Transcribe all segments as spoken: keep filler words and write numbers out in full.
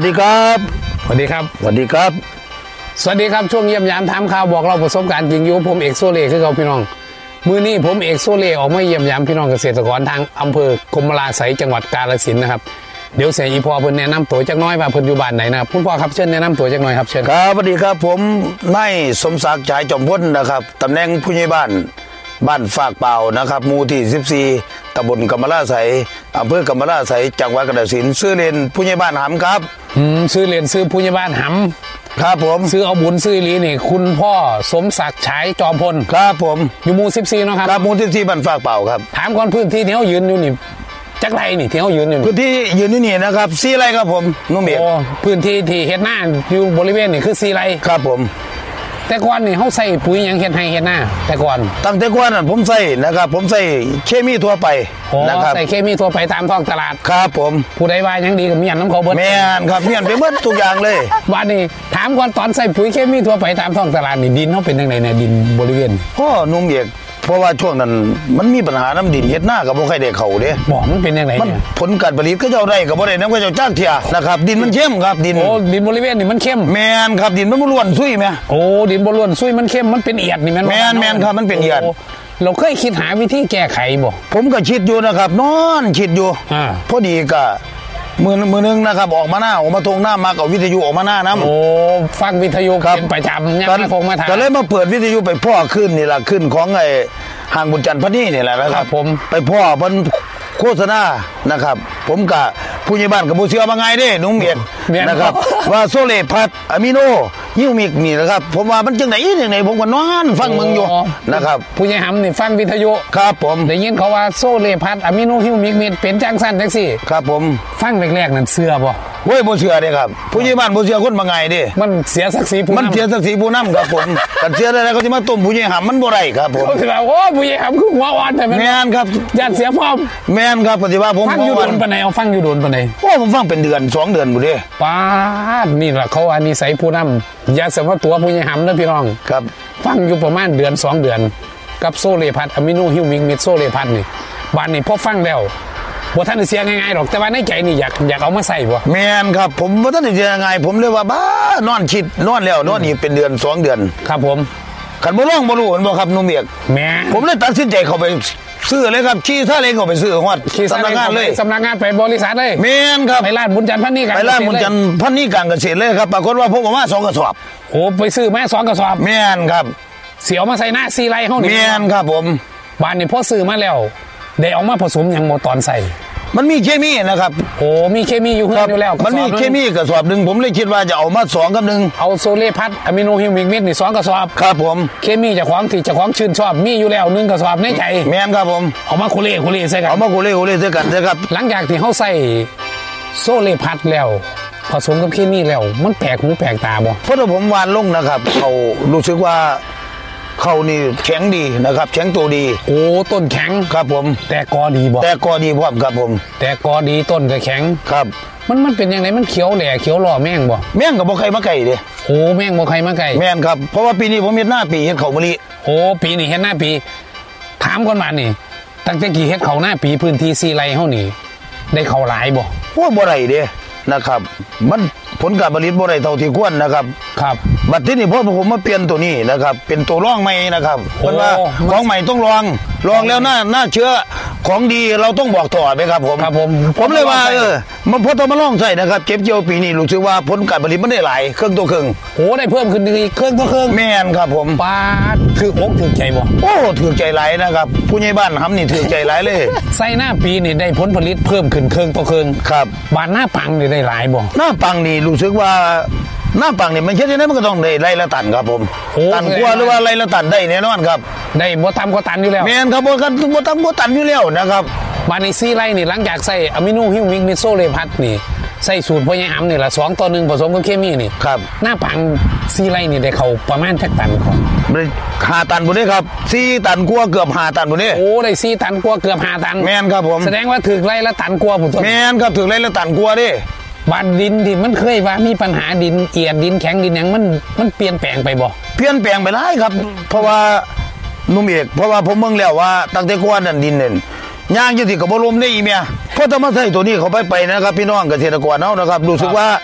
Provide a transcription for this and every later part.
ดีครับสวัสดีครับสวัสดีครับสวัสดีครับช่วงเยี่ยมยามถามข่าวบอกเราประสบการณ์จริงอยู่ผมเอกโซเล่คือเขาพี่น้องมือนี้ผมเอกโซเล่ออกมาเยี่ยมยามพี่น้องเกษตรกรทางอำเภอกรมราไสยจังหวัดกาฬสินธุ์นะครับเดี๋ยวเสียอีพอเพิ่นแนะนำตัวจักน้อยว่าเพิ่นอยู่บ้านไหนนะครับคุณพ่อครับเชิญแนะนำตัวจักน้อยครับเชิญครับสวัสดีครับผมนายสมศักดิ์ฉายจอมพลนะครับตำแหน่งผู้ใหญ่บ้านบ้านฝากเป่านะครับหมู่ที่สิบสี่ตำบลกรรมราไสยอำเภอกรรมราไสยจังหวัดกาฬสินธุ์ชื่อเล่นผู้ใหญ่บ้านหำครับอืมชื่อเล่นชื่อผู้ใหญ่บ้านหำครับผมชื่อเอาบุญชื่อลีนี่คุณพ่อสมศักดิ์ฉายจอมพลครับผมอยู่หมู่สิบสี่เนาะครับครับหมู่สิบสี่บ้านฝากเป่าครับถามก่อนพื้นที่ที่เขายืนอยู่นี่จักไรนี่ที่เขายืนอยู่พื้นที่ยืนอยู่นี่นะครับสี่ไร่ครับผมนุ่มเอกพื้นที่ที่เฮ็ดหน้าอยู่บริเวณนี่คือสี่ไร่ครับผมแต่ก่อนนี่เขาใส่ปุ๋ยยังเฮ็ดให้เฮ็ดหน้าแต่ก่อนตั้งแต่ก่อนน่ะผมใส่นะครับผมใส่เคมีทั่วไปนะครับใส่เคมีทั่วไปตามท้องตลาดครับผมผู้ใดว่ายังดีกับเมียนน้ำเขาเบิดแม่นครับเมียนไปเบิดทุกอย่างเลยวันนี้ถามก่อนตอนใส่ปุ๋ยเคมีทั่วไปตามท้องตลาดนี่ดินเขาเป็นยังไงเนี่ยดินบริเวณพ่อนุ่มเอกเพราะว่าช่วงนั้นมันมีปัญหาน้ำดินเฮ็ดหน้ากับบ่ใครได้เข้าเด้บ่มันเป็นยังไงเนี่ยผลการผลิตก็เจ้าได้ก็บ่ได้นำก็เจ้าจ้างเที่ยนะครับดินมันเข้มครับดินโอ้ดินบริเวณนี่มันเข้มแม่นครับดินมันบ่ล้วนซุยแม่โอ้ดินบ่ล้วนซุยมันเข้มมันเป็นเอียดนี่แม่นแม่นแม่นครับมันเป็นเอียดเราเคยคิดหาวิธีแก้ไขบ่ผมก็คิดอยู่นะครับนอนคิดอยู่อ่าพอดีก็มือมือนึงนะครับออกมาหน้าออกมาทงหน้ามากับวิทยุออกมาหน้าน้ำโอ้ฟังวิทยุเป็นประจำเนี่ยมาทงมาถ่ายก็เลยมาเปิดวิทยุไปพ่อขึ้นนี่แหละขึ้นของไอ้ห่างบุญจันทร์พระนี่นี่แหละนะครับผมไปพ่อเพิ่นโฆษณานะครับผมกับผู้ใหญ่บ้านกับผู้เชื่อมาไงเด้นุ่มเอียดนะครับว่าโซเลพัดอะมิโนฮิวมิกนี่นะครับผมว่ามันจังไหนจังไหนผมก็นอนฟังมึงอยู่นะครับผู้ใหญ่หำนี่ฟังวิทยุครับผมได้ยินเขาว่าโซเลพัดอะมิโนฮิวมิกมีเป็นจังสั้นจังสี่ครับผมฟังแรกๆนั่นเชื่อบ่เว้ยบ่เชื่อเด้ครับผู้ใหญ่บ้านบ่เชื่อคนมาไงเด้มันเสียศักดิ์ศรีผู้นำมันเสียศักดิ์ศรีผู้นำครับผมกันเสียได้แล้วเขาสิมาต้มผู้ใหญ่หำมันบ่ได้ครับผมเขาสิว่าโอ้ผู้ใหญ่หำคือหัวอ่อนแต่แม่นครับญาติเสียพร้อมแม่นครับปฏิว่าผมฟังอยู่โดนปานใดเอาฟังอยู่โดนปานใดโอ้ผมฟังเป็นเดือนสองเดือนบ่เด้ป๊าดนี่ล่ะเขาว่านิสัยผู้นำอย่าเสมว่าตัวผู้ใหญ่หำเด้อพี่น้องครับฟังอยู่ประมาณเดือนสองเดือนกับโซเลพัดอะมิโนฮิวมิกมิดโซเลพัดนี่บ้านนี้พอฟังแล้วบ่ทันได้เสียง่ายๆหรอกแต่ว่าในใจนี่อยากอยากเอามาใส่บ่แม่นครับผมบ่ทันได้เสียง่ายผมเลยว่าบ้านอนคิดนอนแล้วนอนอีกเป็นเดือนสองเดือนครับผมคันบ่ร้องบ่รู้บ่ครับนุ่มเอียกแม่ผมเลยตัดสินใจเข้าไปซื้อเลยครับขี่ซาเล้งเข้าไปซื้อฮอดสำนักงานเลยสำนักงานไปบริษัทเลยแม่นครับไปร้านบุญจันทร์พันนี่กันไปร้านบุญจันทร์พันนี่กันเกษตรเลยครับปรากฏว่าผมเอามาสองกระสอบโอ้ไปซื้อมาสองกระสอบแม่นครับเสียวมาใส่หน้าสี่ไร่เฮานี่แม่นครับผมบ้านนี่พอซื้อมาแล้วได้เอามาผสมหยังบ่ตอนใส่มันมีเคมีนะครับโอ้มีเคมีอยู่เฮือนอยู่แล้วมันมีเคมีกระสอบนึงผมเลยคิดว่าจะเอามาสองกับหนึ่งเอาโซเลพัดอะมิโนฮิวมิกมิดนี่สองกระสอบครับผมเคมีเจ้าของที่เจ้าของชื่นชอบมีอยู่แล้วหนึ่งกระสอบในใจแม่นครับผมเอามาโคเลโคเลใส่กันเอามาโคเลโคเลใส่กันใช่ครับหลังจากที่เฮาใส่โซเลพัดแล้วผสมกับเคมีแล้วมันแปลกหูแปลกตาบ่เพราะผมวานลงนะครับเขารู้สึกว่าเขานี่แข็งดีนะครับแข็งตัวดีโอ้ต้นแข็งครับผมแต่กอดีบ่แต่กอดีพร้อมครับผมแต่กอดีต้นก็แข็งครับมันมันเป็นยังไงมันเขียวแหล่เขียวหล่อแม่งบ่แม่งกับบ่ใครมาไก่เด้โอ้แม่งบ่ใครมาไก่แม่งครับเพราะว่าปีนี้ผมเฮ็ดหน้าปีเฮ็ดข้าวมะลิโอ้ปีนี้เฮ็ดหน้าปีถามก่อนมานี่ตั้งแต่กี่เฮ็ดข้าวหน้าปีพื้นที่สี่ไร่เฮานี่ได้ข้าวหลายบ่โอ้บ่ได้เด้นะครับมันผลการผลิตบ่ได้เท่าที่ควรนะครับครับบัดนี้นี่พอผมมาเปลี่ยนตัวนี้นะครับเป็นตัวร่องใหม่นะครับเพราะว่าของใหม่ต้องลองลองแล้วน่าน่าเชื่อของดีเราต้องบอกต่อไปครับผมครับผมผมเลยว่าเออมันพอต้องมาลองใส่นะครับเก็บเกี่ยวปีนี้รู้สึกว่าผลการผลิตมันได้หลายเครื่องตัวเครื่องโอ้ได้เพิ่มขึ้นอีกเครื่องตัวเครื่องแม่นครับผมปาดถืออกถือใจบ่โอ้ถือใจหลายนะครับผู้ใหญ่บ้านทำนี่ถือใจหลายเลยใส่หน้าปีนี่ได้ผลผลิตเพิ่มขึ้นเครื่องตัวเครื่องครับบ้านหน้าปังนี่ได้หลายบ่หน้าปังนี่รู้สึกว่าหน้าปังนี่มันแค่นี้มันก็ต้องได้ไร่ละตันครับผมตันกว่าหรือว่าไร่ละตันได้แน่นอนครับได้บ่ทำก็ตันอยู่แล้วแม่นครับบ่กันบ่ทำบ่ตันอยู่แล้วนะครับบ้านในซี่ไร่นี่หลังจากใส่อะมิโนฮิวมิกมิโซเลพัดนี่ใส่สูตรพ่อใหญ่หำนี่ละสองต่อหนึ่งผสมกับเคมีนี่ครับหน้าปังซี่ไร่นี่ได้เขาประมาณจักตันครับห้าตันบุนี้ครับสี่ตันกว่าเกือบห้าตันบุนี้โอ้ได้สี่ตันกว่าเกือบห้าตันแม่นครับผมแสดงว่าถึงไร่ละตันกว่าผมแม่นครับถึงไร่ละตันกว่าดิบ้านดินที่มันเคยว่ามีปัญหาดินเอียดดินแข็งดินยังมันมันเปลี่ยนแปลงไปบ่เปลี่ยนแปลงไปหลายครับเพราะว่านุ่มเอกเพราะว่าผมเบิ่งแล้วว่าตั้งแต่ก่อนนั่นดินเนี่ยย่างอยู่ที่กับบ่ลมได้อีเมียเพราะถ้ามาใส่ตัวนี้เข้าไปไปนะครับพี่น้องเกษตรกรเฮานะครับรู้สึกว่า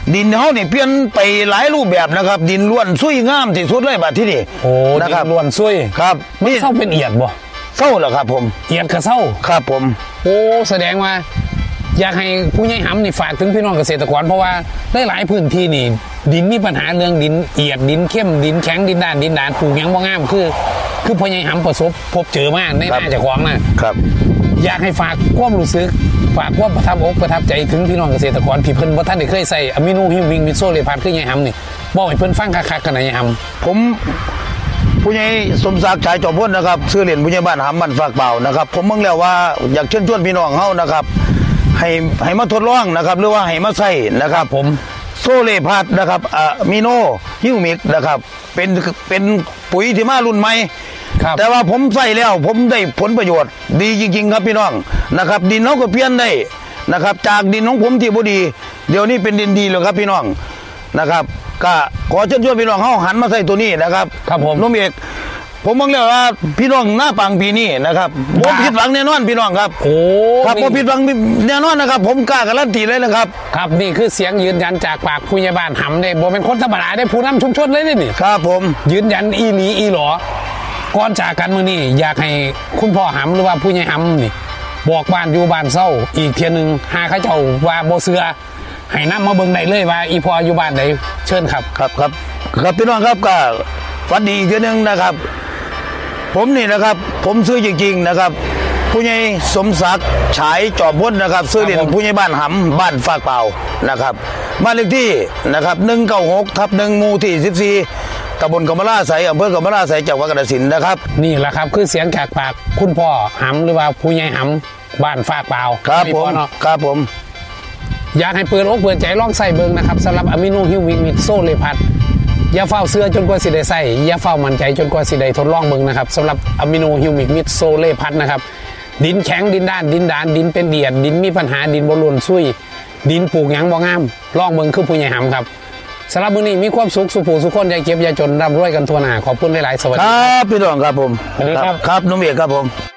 ดินเขาเนี่ยเปลี่ยนไปหลายรูปแบบนะครับ ดินล้วนซุยงามที่สุดเลยบัดที่นี่โอ้นะดิครับนล้วนซุยครับนี่นี่เศร้าเป็นเอียดบ่เศร้าเหรอครับผมเอียดกับเศร้าครับผมโอ้แสดงว่าอยากให้ผู้ใหญ่หำนี่ฝากถึงพี่น้องเกษตรกรเพราะว่าหลายๆพื้นที่นี่ ดินมีปัญหาเรื่องดินเอียดดินเข้มดินแข็งดินด้านดินดานปลูกหยังบ่งามคือ คือผู้ใหญ่หำประสบพบเจอมาในหน้าเจ้าของนะครับ อยากให้ฝากความรู้สึกฝากความประทับอกประทับใจถึงพี่น้องเกษตรกรที่เพิ่นบ่ทันได้เคยใส่อะมิโนฮิวมิงมิโซเลพัดคือใหญ่หำนี่บอกให้เพิ่นฟังคักๆกันนะใหญ่หำผมผู้ใหญ่สมศักดิ์ฉายจอมพลนะครับชื่อเล่นผู้ใหญ่บ้านหำมันฝากเปล่านะครับ ผมเบิ่งแล้วว่าอยากเชิญชวนพี่น้องเฮานะครับ ให้ให้มาทดลองนะครับ หรือว่าให้มาใช้นะครับผมโซเลพัดนะครับอะมิโนฮิวมิกนะครับ เป็นเป็นปุ๋ยที่มารุ่นใหม่ครับแต่ว่าผมใส่แล้วผมได้ผลประโยชน์ ดีจริงๆครับพี่น้องนะครับ ดินเขาก็เปลี่ยนได้นะครับ จากดินของผมที่บ่ดี เดี๋ยวนี้เป็นดินดีแล้วครับพี่น้องนะครับก็ขอเชิญชวนพี่น้องเฮาหันมาใส่ตัวนี้นะครับครับผมน้องเอกผมบอกแล้วว่าพี่น้องหน้าปังปีนี้นะครับบ่ผิดหวังแน่นอนพี่น้องครับโอ้ครับบ่นี่ผิดหวังแน่นอนนะครับ ผมกล้าการันตีเลยนะครับครับนี่คือเสียงยืนยันจากปากผู้ใหญ่บ้านหำได้บ่เป็นคนธรรมดาได้ผู้นำชุมชนเลยนี่ครับผมยืนยันอีหลีอีหลอก่อนจากกันมื้อนี้อยากให้คุณพ่อหำหรือว่าผู้ใหญ่หำนี่บอกบ้านอยู่บ้านเศร้าอีกเทียหนึงหาเขาเจ้าว่าบ่เสือให้นำมาเบิ่งได้เลยว่าอีพ่ออยู่บ้านใดเชิญครับครับครับครับพี่น้องครับก็ฝันดีอีกทีหนึงนะครับ ผมนี่นะครับ ผมซื้อจริงๆนะครับ ผู้ใหญ่สมศักดิ์ฉายจอบพ้นนะครับซื้อเรียนครับผมผู้ใหญ่บ้านหำบ้านฝากเปล่านะครับบ้านเลขที่นะครับหนึ่งเก้าหกทับหนึ่งหมู่ที่สิบสี่ตำบลกำมะลาไสอำเภอกำมะลาไสจังหวัดกาฬสินธุ์นะครับนี่แหละครับคือเสียงจากปากคุณพ่อหำหรือว่าผู้ใหญ่หำบ้านฝากเปล่าครับพี่ผพ่มอเนาะครับผมอยากให้เปิดอกเปิดใจลองใส่เบิ่งนะครับสำหรับอะมิโนฮิวมิกมิดโซเลพัดอย่าเฝ้าเสื้อจนกว่าสิได้ใส่อย่าเฝ้ามั่นใจจนกว่าสิได้ทดลองเบิ่งนะครับสำหรับอะมิโนฮิวมิกมิดโซเลพัดนะครับดินแข็งดินด้านดินดานดินเป็นเดียดดินมีปัญหาดินบ่ล้วนซุยดินปลูกหยังบ่งามลองเบิ่งคือผู้ใหญ่หำครับสำหรับมื้อนี้มีความสุขสุขผู้สุขคนอย่าเก็บอย่าจนร่ำรวยกันทั่วหน้าขอบคุณหลายๆสวัสคดีรัครับบพี่น้องครับผมสวัสดีครับครับน้องเอกครับผม